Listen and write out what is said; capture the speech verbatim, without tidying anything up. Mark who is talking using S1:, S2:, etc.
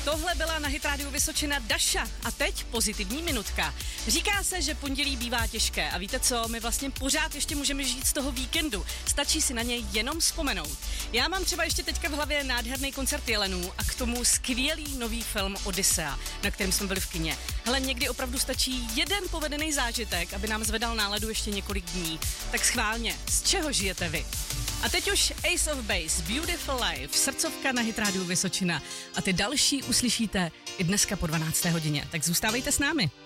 S1: Tohle byla na Hit Rádiu Vysočina Daša a teď pozitivní minutka. Říká se, že pondělí bývá těžké a víte co, my vlastně pořád ještě můžeme žít z toho víkendu. Stačí si na něj jenom vzpomenout. Já mám třeba ještě teďka v hlavě nádherný koncert Jelenů a k tomu skvělý nový film Odyssea, na kterém jsme byli v kině. Hele, někdy opravdu stačí jeden povedený zážitek, aby nám zvedal náladu ještě několik dní. Tak schválně, z čeho žijete vy? A teď už Ace of Base, Beautiful Life, srdcovka na Hit Rádiu Vysočina. A ty další uslyšíte i dneska po dvanácté hodině. Tak zůstávejte s námi.